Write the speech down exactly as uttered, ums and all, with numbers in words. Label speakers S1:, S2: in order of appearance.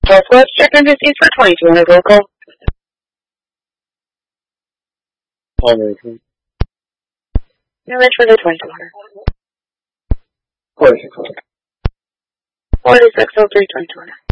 S1: Southwest, check in receipt for twenty-two hundred local.
S2: American.
S1: Image for the twenty-two hundred.
S2: forty-six hundred.
S1: forty-six oh three, twenty-two hundred.